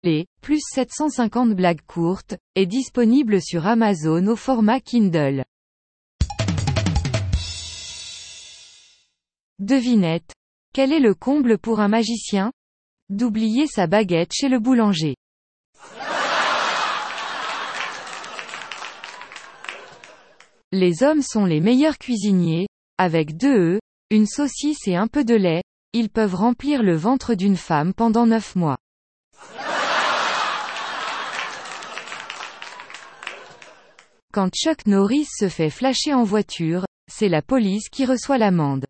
Les plus 750 blagues courtes est disponible sur Amazon au format Kindle. Devinette. Quel est le comble pour un magicien? D'oublier sa baguette chez le boulanger. Les hommes sont les meilleurs cuisiniers. Avec 2 œufs, une saucisse et un peu de lait, ils peuvent remplir le ventre d'une femme pendant 9 mois. Quand Chuck Norris se fait flasher en voiture, c'est la police qui reçoit l'amende.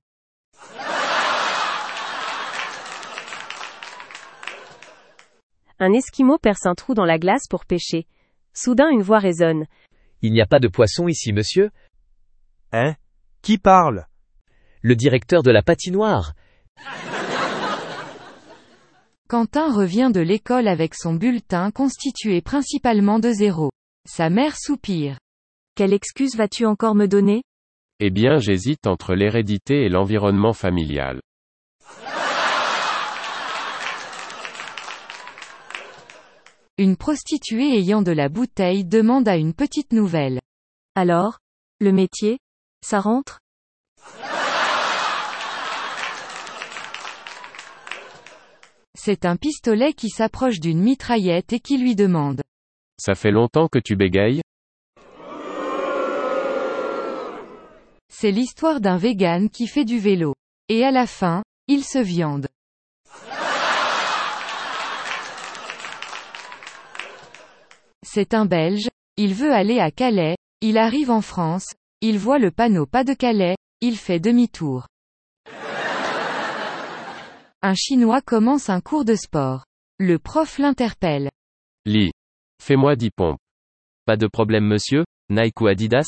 Un Esquimau perce un trou dans la glace pour pêcher. Soudain une voix résonne. Il n'y a pas de poisson ici, monsieur. Hein? Qui parle? Le directeur de la patinoire. Quentin revient de l'école avec son bulletin constitué principalement de zéros. Sa mère soupire. Quelle excuse vas-tu encore me donner? Eh bien, j'hésite entre l'hérédité et l'environnement familial. Une prostituée ayant de la bouteille demande à une petite nouvelle. Alors? Le métier? Ça rentre? C'est un pistolet qui s'approche d'une mitraillette et qui lui demande. Ça fait longtemps que tu bégayes? C'est l'histoire d'un vegan qui fait du vélo. Et à la fin, il se viande. C'est un Belge, il veut aller à Calais, il arrive en France, il voit le panneau pas de Calais, il fait demi-tour. Un Chinois commence un cours de sport. Le prof l'interpelle. Lis. Fais-moi 10 pompes. Pas de problème, monsieur. Nike ou Adidas?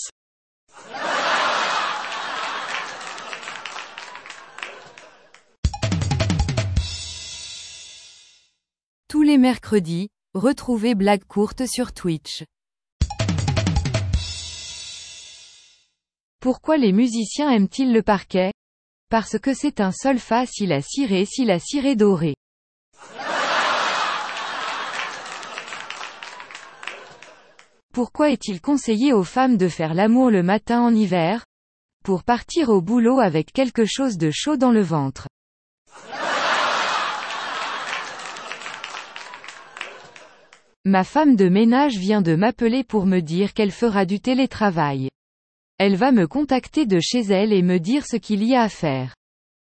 Tous les mercredis, retrouvez Blagues courtes sur Twitch. Pourquoi les musiciens aiment-ils le parquet? Parce que c'est un solfa si la ciré doré. Pourquoi est-il conseillé aux femmes de faire l'amour le matin en hiver? Pour partir au boulot avec quelque chose de chaud dans le ventre. Ma femme de ménage vient de m'appeler pour me dire qu'elle fera du télétravail. Elle va me contacter de chez elle et me dire ce qu'il y a à faire.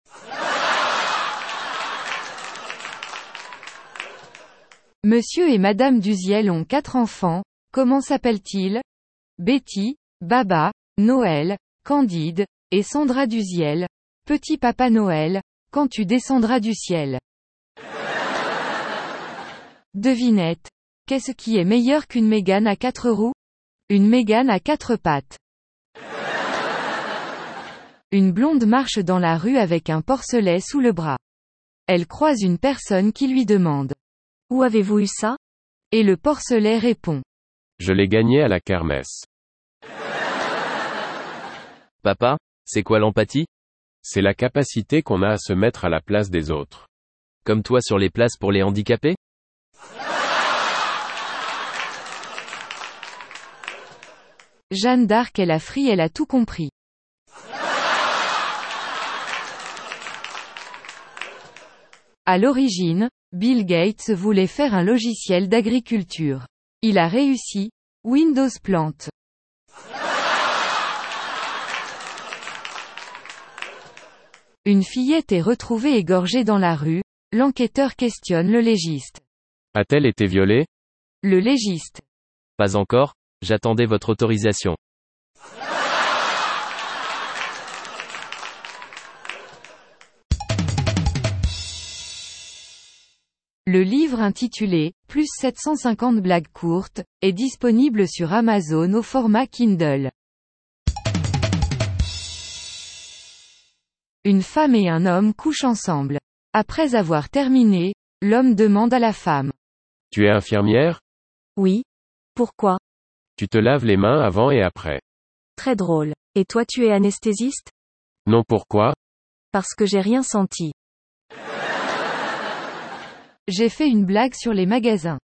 Monsieur et Madame Duziel ont 4 enfants, comment s'appellent-ils? Betty, Baba, Noël, Candide, et Sandra Duziel. Petit Papa Noël, quand tu descendras du ciel. Devinette. Qu'est-ce qui est meilleur qu'une Mégane à 4 roues? Une Mégane à 4 pattes. Une blonde marche dans la rue avec un porcelet sous le bras. Elle croise une personne qui lui demande. Où avez-vous eu ça? Et le porcelet répond. Je l'ai gagné à la kermesse. Papa, c'est quoi l'empathie? C'est la capacité qu'on a à se mettre à la place des autres. Comme toi sur les places pour les handicapés? Jeanne d'Arc est la frie, elle a tout compris. À l'origine, Bill Gates voulait faire un logiciel d'agriculture. Il a réussi. Windows plante. Une fillette est retrouvée égorgée dans la rue. L'enquêteur questionne le légiste. A-t-elle été violée? Le légiste. Pas encore, j'attendais votre autorisation. Le livre intitulé « Plus 750 blagues courtes » est disponible sur Amazon au format Kindle. Une femme et un homme couchent ensemble. Après avoir terminé, l'homme demande à la femme. Tu es infirmière? Oui. Pourquoi? Tu te laves les mains avant et après. Très drôle. Et toi tu es anesthésiste? Non, pourquoi? Parce que j'ai rien senti. J'ai fait une blague sur les magasins.